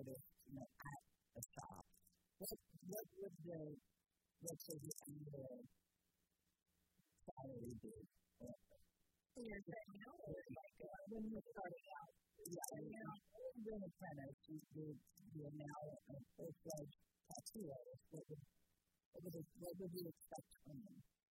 artist, at a shop, what would let's say, the annual salary be? You're starting out, or when you started out? When an apprentice, you're now a full-fledged tattoo artist, what would you expect from them?